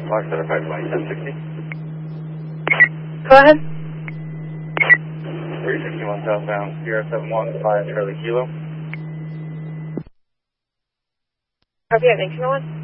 Fox certified flight 1060. Go ahead. 361 southbound, Sierra 715 Charlie Kilo. Copy at 1901.